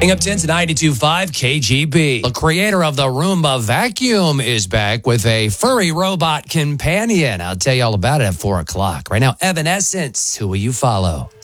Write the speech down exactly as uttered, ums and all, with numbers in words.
Up ten to ninety-two point five K G B. The creator of the Roomba vacuum is back with a furry robot companion. I'll tell you all about it at four o'clock. Right now, Evanescence. Who will you follow?